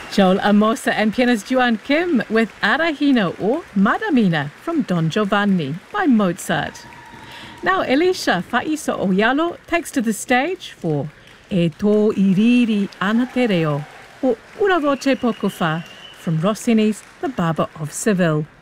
Joel Amosa and pianist Joan Kim with Arahina or Madamina from Don Giovanni by Mozart. Now Elisha Faiso Oyalo takes to the stage for E to iriri ana te reo or Una voce poco fa from Rossini's The Barber of Seville.